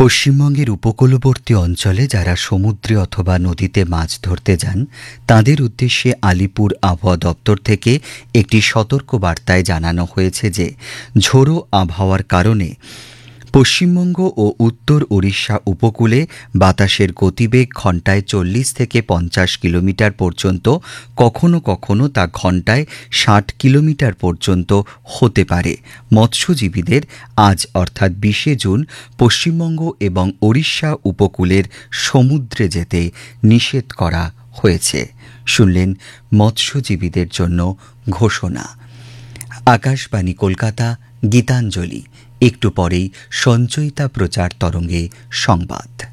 পশ্চিমবঙ্গের উপকূলবর্তী অঞ্চলে যারা সমুদ্রে অথবা নদীতে মাছ ধরতে যান তাদের উদ্দেশ্যে আলিপুর আবহাওয়া দপ্তর থেকে একটি সতর্কবার্তায় জানানো হয়েছে যে ঝোড়ো আবহাওয়ার কারণে পশ্চিমবঙ্গ ও উত্তর ওড়িশা উপকূলে বাতাসের গতিবেগ ঘণ্টায় ৪০ থেকে ৫০ কিলোমিটার পর্যন্ত, কখনো কখনো তা ঘণ্টায় ৬০ কিলোমিটার পর্যন্ত হতে পারে। মৎস্যজীবীদের আজ অর্থাৎ ২০শে জুন পশ্চিমবঙ্গ এবং ওড়িশা উপকূলের সমুদ্রে যেতে নিষেধ করা হয়েছে। শুনলেন মৎস্যজীবীদের জন্য ঘোষণা। আকাশবাণী কলকাতা, গীতাঞ্জলি। একটু পরেই সঞ্চয়িতা প্রচার তরঙ্গে সংবাদ।